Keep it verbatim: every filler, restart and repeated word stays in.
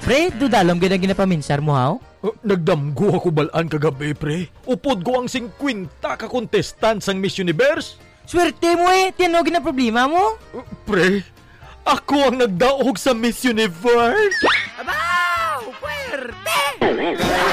Pre, dudalom gina ginapaminsar mo haw? Uh, nagdamgo ako balaan kagabi, pre. Upod ko ang singkwinta ka contestant sang Miss Universe. Swerte mo eh, tinogin na problema mo. Uh, pre, ako ang nagdaog sa Miss Universe. Abaw! Puwerte!